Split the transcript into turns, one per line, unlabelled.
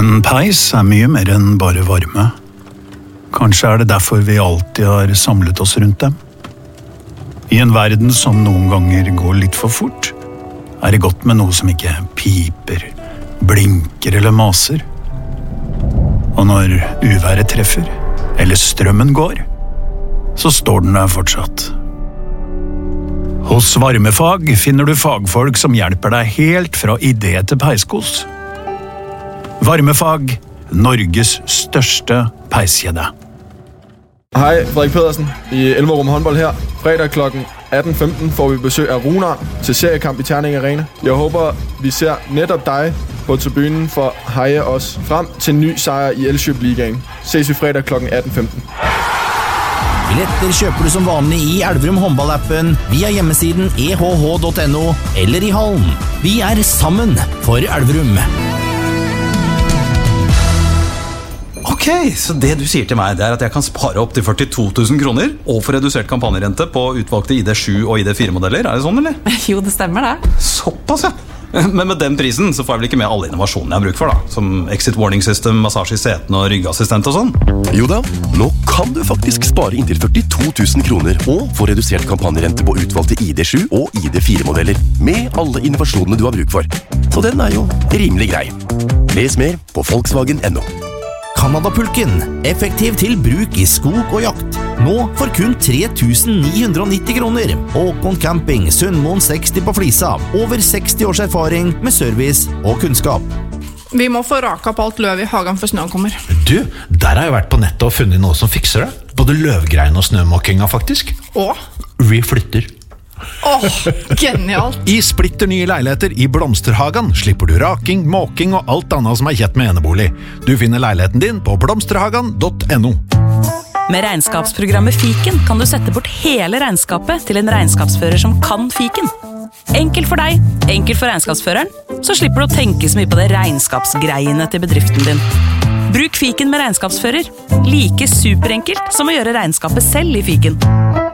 En peis mye mer enn bare varme. Kanskje det derfor vi alltid har samlet oss rundt dem. I en verden som noen ganger går litt for fort, det godt med noe som ikke piper, blinker eller maser. Og når uværet treffer, eller strømmen går, så står den der fortsatt. Hos Varmefag finner du fagfolk som hjelper deg helt fra idé til peiskos. Varmefag, Norges største peiskjede.
Hej, Frederik Pedersen i Elverum håndbold her. Fredag kl. 18.15 får vi besøg af Runar til seriekamp i Terning Arena. Jeg håber, vi ser netop dig på tribunen for at heje os frem til en ny sejr i Elkjøp Ligaen. Ses vi fredag kl. 18.15.
Billetter kjøper du som vanlig i Elverum håndballappen, via hjemmesiden ehh.no eller i hallen. Vi sammen for Elverum.
Ok, så det du sier til meg, det at jeg kan spare opp til 42 000 kroner og få redusert kampanjerente på utvalgte ID7 og ID4-modeller. Det sånn, eller?
Jo, det stemmer det.
Såpass, ja. Men med den prisen så får jeg vel ikke med alle innovasjonene jeg har bruk for da, som exit warning system, massasje i setene og ryggassistent og sånn.
Jo da, nå kan du faktisk spare inntil 42 000 kroner og få redusert kampanjerente på utvalgte ID7 og ID4-modeller med alle innovasjonene du har bruk for. Så den jo rimelig grei. Les mer på Volkswagen.no.
Canadapulken, effektiv til bruk i skog og jakt. Nå for kun 3.990 kroner. Håkon Camping, Sundmoen 60 på Flisa. Over 60 års erfaring med service og kunnskap.
Vi må få raka på alt løv i hagen for snøen kommer.
Du, der har jeg vært på nettet og funnet noe som fikser det. Både løvgrein og snømåkinga faktisk.
Og?
Vi flytter.
Genialt!
I splitter nye leiligheter i Blomsterhagen slipper du raking, måking og alt annet som kjett med enebolig. Du finner leiligheten din på blomsterhagen.no.
Med regnskapsprogrammet Fiken kan du sette bort hele regnskapet til en regnskapsfører som kan Fiken. Enkelt for deg, enkelt for regnskapsføreren, så slipper du å tenke så mye på det regnskapsgreiene til bedriften din. Bruk Fiken med regnskapsfører. Like superenkelt som å gjøre regnskapet selv i Fiken.